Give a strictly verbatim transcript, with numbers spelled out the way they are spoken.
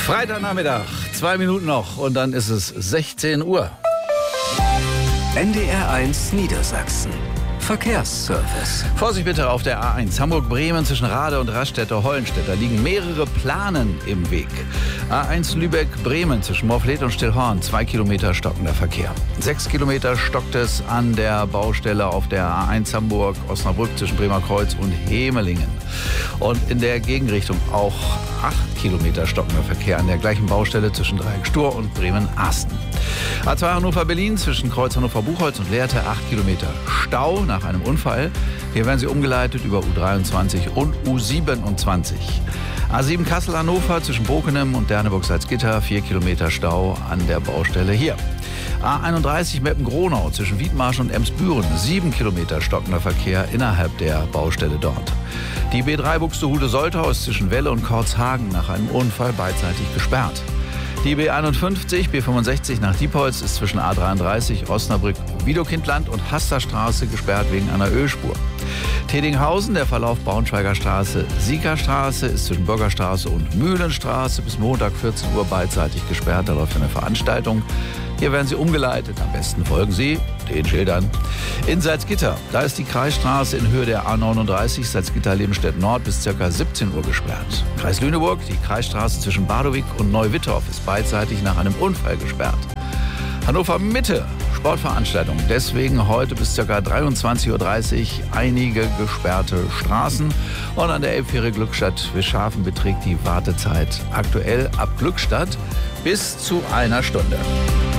Freitagnachmittag, zwei Minuten noch und dann ist es sechzehn Uhr. N D R eins Niedersachsen. Verkehrsservice. Vorsicht bitte auf der A eins Hamburg-Bremen zwischen Rade und Raststätte-Hollenstedt. Da liegen mehrere Planen im Weg. A eins Lübeck-Bremen zwischen Morfleet und Stillhorn. Zwei Kilometer stockender Verkehr. Sechs Kilometer stockt es an der Baustelle auf der A eins Hamburg-Osnabrück zwischen Bremerkreuz und Hemelingen. Und in der Gegenrichtung auch acht Kilometer stockender Verkehr an der gleichen Baustelle zwischen Dreieck-Stur und Bremen-Asten. A zwei Hannover-Berlin zwischen Kreuz Hannover-Buchholz und Lehrte acht Kilometer Stau nach einem Unfall. Hier werden sie umgeleitet über U dreiundzwanzig und U siebenundzwanzig. A sieben Kassel-Hannover zwischen Bokenem und Derneburg-Salzgitter, vier Kilometer Stau an der Baustelle hier. A einunddreißig Meppen-Gronau zwischen Wiedmarsch und Emsbüren, sieben Kilometer stockender Verkehr innerhalb der Baustelle dort. Die B drei Buxtehude-Soltau ist zwischen Welle und Kortzhagen nach einem Unfall beidseitig gesperrt. Die B einundfünfzig, B fünfundsechzig nach Diepholz ist zwischen A dreiunddreißig, Osnabrück-Wiedokindland und Hasterstraße gesperrt wegen einer Ölspur. Tedinghausen, der Verlauf Braunschweiger Straße, Siegerstraße ist zwischen Bürgerstraße und Mühlenstraße bis Montag vierzehn Uhr beidseitig gesperrt. Da läuft eine Veranstaltung. Hier werden Sie umgeleitet. Am besten folgen Sie den Schildern. In Salzgitter, da ist die Kreisstraße in Höhe der A neununddreißig Salzgitter-Lebenstedt-Nord bis ca. siebzehn Uhr gesperrt. Kreis Lüneburg, die Kreisstraße zwischen Badowik und Neuwittorf ist beidseitig nach einem Unfall gesperrt. Hannover Mitte, Sportveranstaltung. Deswegen heute bis ca. dreiundzwanzig Uhr dreißig einige gesperrte Straßen. Und an der Elbfähre Glückstadt-Wischhafen beträgt die Wartezeit aktuell ab Glückstadt bis zu einer Stunde.